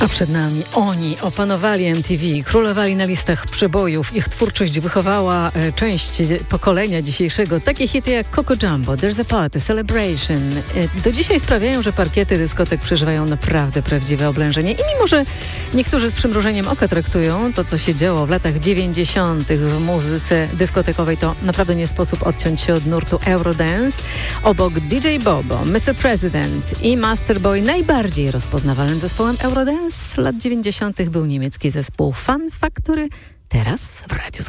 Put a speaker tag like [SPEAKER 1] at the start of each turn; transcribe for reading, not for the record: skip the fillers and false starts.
[SPEAKER 1] A przed nami oni opanowali MTV, królowali na listach przebojów. Ich twórczość wychowała część pokolenia dzisiejszego. Takie hity jak Coco Jumbo, There's a Party, Celebration. Do dzisiaj sprawiają, że parkiety dyskotek przeżywają naprawdę prawdziwe oblężenie. I mimo, że niektórzy z przymrużeniem oka traktują to, co się działo w latach 90. w muzyce dyskotekowej, to naprawdę nie sposób odciąć się od nurtu Eurodance. Obok DJ Bobo, Mr. President i Masterboy najbardziej rozpoznawalnym zespołem Eurodance z lat 90. był niemiecki zespół Fun Factory. Teraz w Radiu